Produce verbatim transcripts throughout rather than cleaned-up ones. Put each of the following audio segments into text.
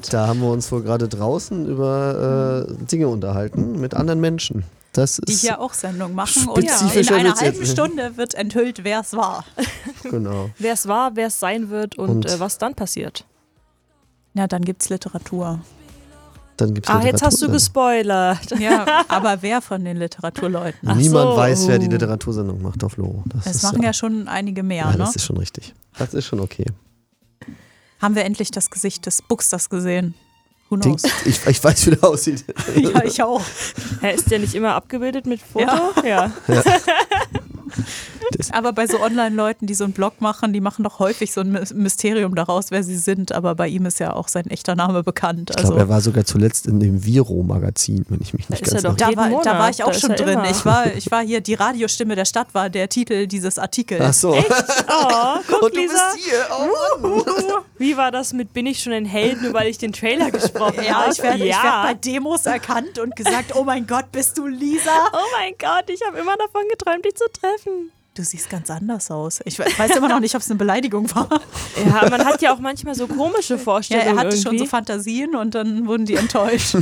Da haben wir uns wohl gerade draußen über äh, Dinge unterhalten mit anderen Menschen. Das die ist hier auch Sendung machen und in spezifischer einer wird's halben jetzt. Stunde wird enthüllt, wer es war. Genau. Wer es war, wer es sein wird und, Und- äh, was dann passiert. Ja, dann gibt's Literatur. Dann gibt's Ah, jetzt hast du Literatursendung. gespoilert. Ja, aber wer von den Literaturleuten? Ach Niemand so. weiß, wer die Literatursendung macht auf Loro. Das Das ist, machen ja, ja schon einige mehr, ja, ne? das ist schon richtig. Das ist schon okay. Haben wir endlich das Gesicht des Buxters gesehen? Who Ding, knows? ich, ich weiß, wie der aussieht. Ja, ich auch. Hä, ist der nicht immer abgebildet mit Foto? Ja. Aber bei so Online-Leuten, die so einen Blog machen, die machen doch häufig so ein My- Mysterium daraus, wer sie sind. Aber bei ihm ist ja auch sein echter Name bekannt. Ich Also, glaube, er war sogar zuletzt in dem Viro-Magazin, wenn ich mich nicht ist ganz er doch. irre. da, war, jeden da war Monat, ich auch da ist schon er drin. immer. Ich war, ich war hier, die Radiostimme der Stadt war der Titel dieses Artikels. Ach so. Oh, guck, Und du Lisa. bist hier. Oh Mann. Wie war das mit Bin ich schon ein Held, nur weil ich den Trailer gesprochen Ja, habe? ich werde ich ja. werd bei Demos erkannt und gesagt, oh mein Gott, bist du Lisa? Oh mein Gott, ich habe immer davon geträumt, dich zu treffen. Du siehst ganz anders aus. Ich we- weiß immer noch nicht, ob es eine Beleidigung war. Ja, man hat ja auch manchmal so komische Ja, Vorstellungen er hatte irgendwie. schon so Fantasien und dann wurden die enttäuscht.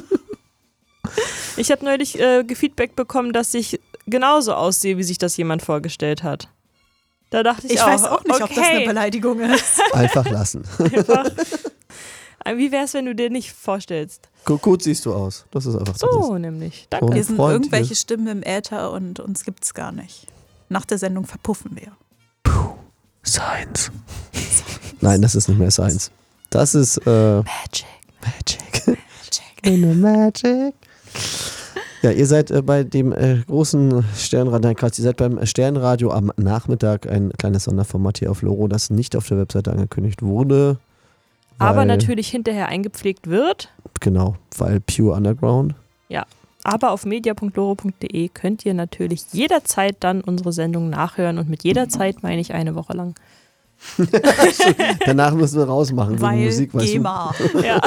Ich habe neulich äh, Feedback bekommen, dass ich genauso aussehe, wie sich das jemand vorgestellt hat. Da dachte ich, Ich auch, weiß auch nicht, okay. ob das eine Beleidigung ist. Einfach lassen. Einfach. Wie wär's, wenn du dir nicht vorstellst? Gut, gut siehst du aus. Das ist einfach so. So nämlich. Danke. Und Wir sind Freund irgendwelche hier. Stimmen im Äther und uns gibt's gar nicht. Nach der Sendung verpuffen wir. Science. Nein, das ist nicht mehr Science. Das ist äh, Magic. Magic. Magic. In a Magic. Ja, ihr seid äh, bei dem äh, großen Sternradio, nein, Quatsch, ihr seid beim Sternradio am Nachmittag, ein kleines Sonderformat hier auf Loro, das nicht auf der Webseite angekündigt wurde. Aber weil- natürlich hinterher eingepflegt wird. Genau, weil Pure Underground. Aber auf media punkt loro punkt de könnt ihr natürlich jederzeit dann unsere Sendung nachhören. Und mit jederzeit meine ich eine Woche lang. Danach müssen wir rausmachen wegen Weil Musik, weißt du. GEMA. Ja.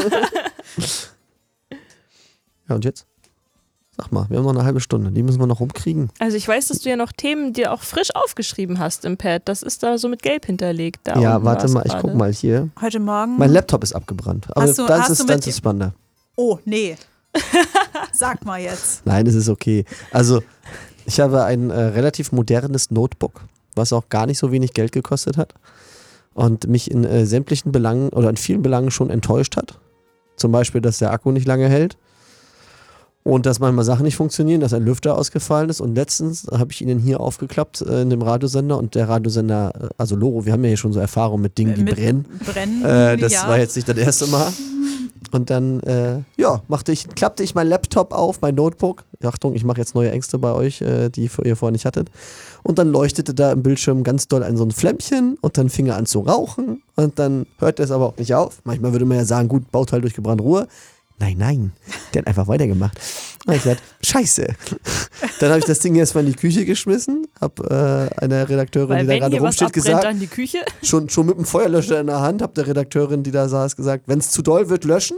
Ja, und jetzt? Sag mal, wir haben noch eine halbe Stunde, die müssen wir noch rumkriegen. Also ich weiß, dass du ja noch Themen dir auch frisch aufgeschrieben hast im Pad. Das ist da so mit Gelb hinterlegt. Da ja, unten warte war's mal, ich gerade. guck mal hier. Heute Morgen. Mein Laptop ist abgebrannt. Aber Hast du- das, hast ist, du das mit- ist spannender. Oh, nee. Sag mal jetzt. Nein, es ist okay. Also, ich habe ein äh, relativ modernes Notebook, was auch gar nicht so wenig Geld gekostet hat und mich in äh, sämtlichen Belangen oder in vielen Belangen schon enttäuscht hat. Zum Beispiel, dass der Akku nicht lange hält und dass manchmal Sachen nicht funktionieren, dass ein Lüfter ausgefallen ist. Und letztens habe ich ihn hier aufgeklappt äh, in dem Radiosender und der Radiosender, äh, also Loro, wir haben ja hier schon so Erfahrung mit Dingen, die Mit brennen. Brennen. Äh, das ja. war jetzt nicht das erste Mal. Und dann, äh, ja, machte ich, klappte ich mein Laptop auf, mein Notebook. Achtung, ich mache jetzt neue Ängste bei euch, äh, die ihr vorher nicht hattet. Und dann leuchtete da im Bildschirm ganz doll ein so ein Flämmchen und dann fing er an zu rauchen. Und dann hörte es aber auch nicht auf. Manchmal würde man ja sagen, gut, Bauteil durchgebrannt, Ruhe. Nein, nein, der hat einfach weitergemacht. Und ich gesagt, scheiße. Dann habe ich das Ding erstmal in die Küche geschmissen, habe äh, einer Redakteurin, Weil die da wenn gerade hier was rumsteht, abbrennt, gesagt, dann die Küche. schon, schon mit dem Feuerlöscher in der Hand, habe der Redakteurin, die da saß, gesagt, wenn es zu doll wird, löschen.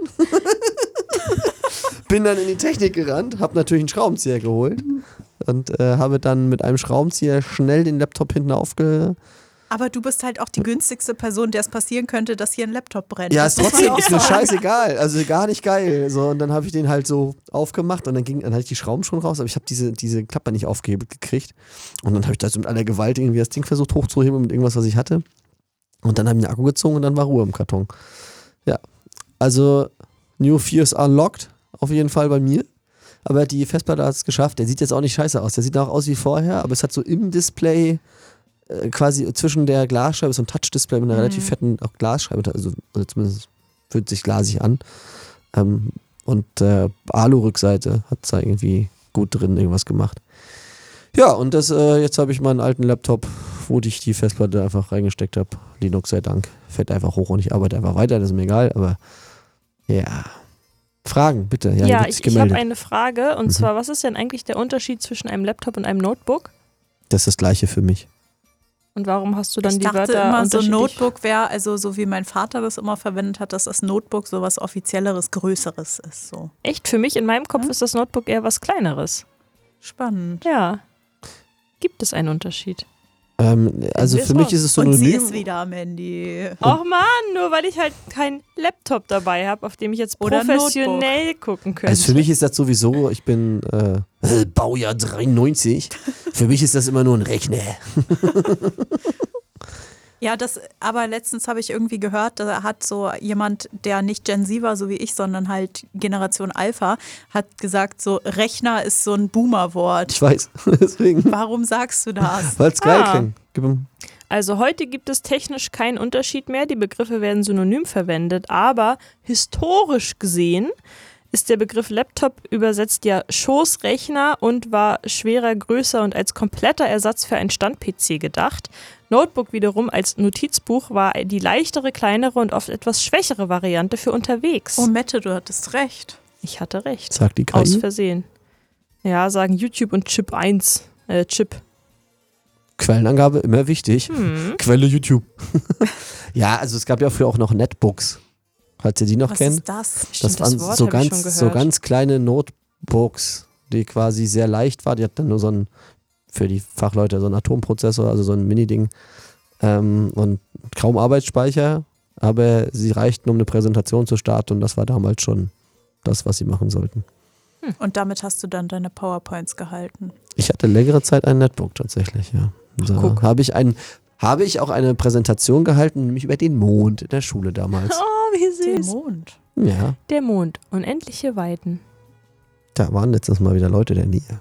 Bin dann in die Technik gerannt, habe natürlich einen Schraubenzieher geholt und äh, habe dann mit einem Schraubenzieher schnell den Laptop hinten aufge... Aber du bist halt auch die günstigste Person, der es passieren könnte, dass hier ein Laptop brennt. Ja, Das ist muss man trotzdem auch ist mir sagen. scheißegal, also gar nicht geil. So, und dann habe ich den halt so aufgemacht und dann ging, dann hatte ich die Schrauben schon raus, aber ich habe diese, diese Klappe nicht aufgehebelt gekriegt. Und dann habe ich da so mit aller Gewalt irgendwie das Ding versucht hochzuheben mit irgendwas, was ich hatte. Und dann habe ich den Akku gezogen und dann war Ruhe im Karton. Ja, also New Fears Unlocked, auf jeden Fall bei mir. Aber die Festplatte hat es geschafft. Der sieht jetzt auch nicht scheiße aus. Der sieht auch aus wie vorher, aber es hat so im Display äh, quasi zwischen der Glasscheibe so ein Touch-Display mit einer Mhm. relativ fetten auch Glasscheibe, also, also zumindest fühlt sich glasig an. Ähm, und äh, Alu-Rückseite hat da irgendwie gut drin irgendwas gemacht. Ja, und das äh, jetzt habe ich meinen alten Laptop, wo ich die Festplatte einfach reingesteckt habe. Linux sei Dank. Fällt einfach hoch und ich arbeite einfach weiter, das ist mir egal, aber ja. Fragen, bitte. Ja, Ja, hier wird sich ich, ich habe gemeldet. eine Frage. Und Mhm. zwar, was ist denn eigentlich der Unterschied zwischen einem Laptop und einem Notebook? Das ist das Gleiche für mich. Und warum hast du dann Ich die dachte Wörter immer, so ein unterschiedlich? Notebook wäre, also so wie mein Vater das immer verwendet hat, dass das Notebook so was Offizielleres, Größeres ist. So Echt, für mich in meinem Kopf Hm? ist das Notebook eher was Kleineres. spannend. Ja. Gibt es einen Unterschied? Ähm, also wir für es mich raus. ist es Und sie synonym. ist wieder am Handy. Och man, nur weil ich halt keinen Laptop dabei habe, auf dem ich jetzt Oder professionell gucken könnte. Also für mich ist das sowieso, ich bin äh, Baujahr dreiundneunzig. Für mich ist das immer nur ein Rechner. Ja, das, aber letztens habe ich irgendwie gehört, da hat so jemand, der nicht Gen Z war, so wie ich, sondern halt Generation Alpha, hat gesagt, so Rechner ist so ein Boomer-Wort. Ich weiß, deswegen. Warum sagst du das? Weil es geil Ah. klingt. Gib ihm. Also heute gibt es technisch keinen Unterschied mehr, die Begriffe werden synonym verwendet, aber historisch gesehen ist der Begriff Laptop übersetzt ja Schoßrechner und war schwerer, größer und als kompletter Ersatz für einen Stand-P C gedacht. Notebook wiederum als Notizbuch war die leichtere, kleinere und oft etwas schwächere Variante für unterwegs. Oh Mette, du hattest recht. Ich hatte recht. Sagt die Aus K I. Versehen. Ja, sagen YouTube und Chip eins. Äh, Chip. Quellenangabe immer wichtig. Hm. Quelle YouTube. Ja, also es gab ja früher auch noch Netbooks. Falls ihr die noch Was kennt. ist das? Das Stimmt, waren Wort so hab ich schon ganz, gehört. so ganz kleine Notebooks, die quasi sehr leicht waren. Die hatten dann nur so einen, für die Fachleute, so einen Atomprozessor, also so ein Mini-Ding. Ähm, und kaum Arbeitsspeicher, aber sie reichten, um eine Präsentation zu starten und das war damals schon das, was sie machen sollten. Und damit hast du dann deine PowerPoints gehalten. Ich hatte längere Zeit ein Netbook tatsächlich, ja. Da guck. habe ich, ein, habe ich auch eine Präsentation gehalten, nämlich über den Mond in der Schule damals. Oh, wie Den süß. Mond. Ja, Der Mond. Unendliche Weiten. da waren letztens mal wieder Leute der Nähe.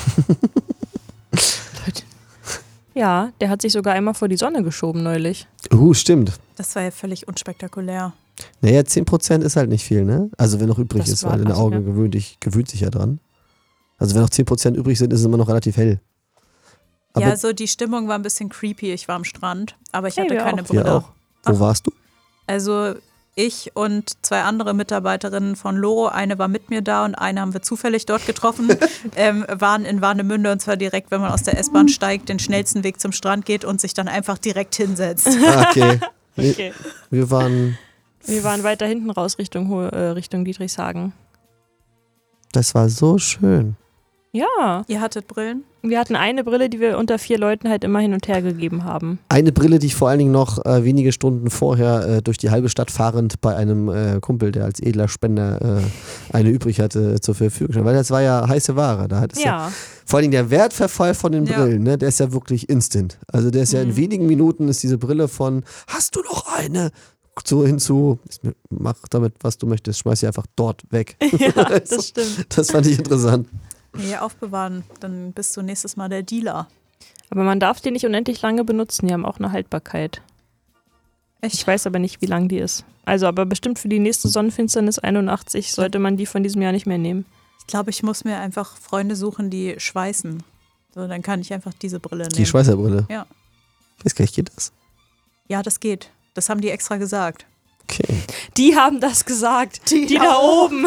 Ja, der hat sich sogar einmal vor die Sonne geschoben neulich. Uh, stimmt. Das war ja völlig unspektakulär. Naja, zehn Prozent ist halt nicht viel, ne? Also wenn noch übrig Das ist, war weil deine das, Augen ja. gewöhnt, dich, gewöhnt sich ja dran. Also wenn noch zehn Prozent übrig sind, ist es immer noch relativ hell. Aber ja, also die Stimmung war ein bisschen creepy. Ich war am Strand, aber ich Hey, hatte wir keine auch. wir Brille. auch. Wo Ach. warst du? Also ich und zwei andere Mitarbeiterinnen von Loro, eine war mit mir da und eine haben wir zufällig dort getroffen, ähm, waren in Warnemünde und zwar direkt, wenn man aus der S-Bahn steigt, den schnellsten Weg zum Strand geht und sich dann einfach direkt hinsetzt. Ah, okay. Wir, Okay. wir waren, Wir waren weiter hinten raus Richtung, Ho- äh, Richtung Dietrichshagen. das war so schön. Ja, Ihr hattet Brillen? wir hatten eine Brille, die wir unter vier Leuten halt immer hin und her gegeben haben. Eine Brille, die ich vor allen Dingen noch äh, wenige Stunden vorher äh, durch die halbe Stadt fahrend bei einem äh, Kumpel, der als edler Spender äh, eine übrig hatte, zur Verfügung stand. Weil das war ja heiße Ware. Da hat es ja. Ja, Vor allen Dingen der Wertverfall von den Ja. Brillen, ne, der ist ja wirklich instant. Also der ist ja in Mhm. wenigen Minuten ist diese Brille von hast du noch eine? So hinzu, mach damit, was du möchtest, schmeiß sie einfach dort weg. ja, das stimmt. Das fand ich interessant. Nee, aufbewahren, dann bist du nächstes Mal der Dealer. Aber man darf die nicht unendlich lange benutzen, die haben auch eine Haltbarkeit. Echt? Ich weiß aber nicht, wie lang die ist. Also, aber bestimmt für die nächste Sonnenfinsternis einundachtzig sollte man die von diesem Jahr nicht mehr nehmen. Ich glaube, ich muss mir einfach Freunde suchen, die schweißen. So, dann kann ich einfach diese Brille nehmen. Die Schweißerbrille. Ja. Ich weiß gar nicht, geht das? Ja, das geht. Das haben die extra gesagt. Okay. Die haben das gesagt. Die Die da da oben.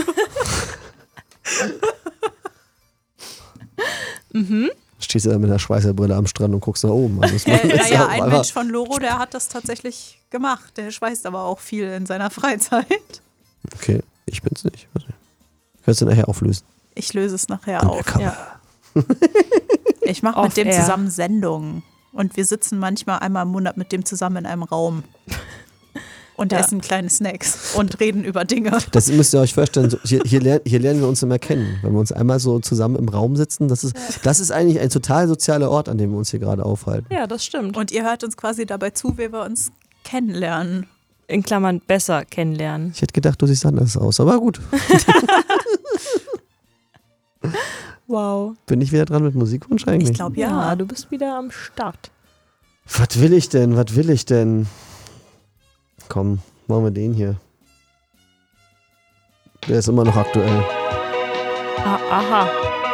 mhm. Stehst du da mit einer Schweißerbrille am Strand und guckst nach oben. Also das Äh, ist naja, auch ein einfach- Mensch von Loro, der hat das tatsächlich gemacht. Der schweißt aber auch viel in seiner Freizeit. Okay, ich bin's nicht. Warte. Kannst du nachher auflösen. Ich löse es nachher An auf. der Kamera. Ja. Ich mache Off mit dem air. zusammen Sendungen. Und wir sitzen manchmal einmal im Monat mit dem zusammen in einem Raum. Und Ja. essen kleine Snacks und reden über Dinge. Das müsst ihr euch vorstellen, so, hier, hier, ler hier lernen wir uns immer kennen. Wenn wir uns einmal so zusammen im Raum sitzen, das ist, das ist eigentlich ein total sozialer Ort, an dem wir uns hier gerade aufhalten. Ja, das stimmt. Und ihr hört uns quasi dabei zu, wie wir uns kennenlernen. In Klammern besser kennenlernen. Ich hätte gedacht, du siehst anders aus, aber gut. Wow. Bin ich wieder dran mit Musikwunsch eigentlich? Ich glaube Ja, ja. du bist wieder am Start. Was will ich denn? Was will ich denn? Komm, machen wir den hier. Der ist immer noch aktuell. Ah, aha.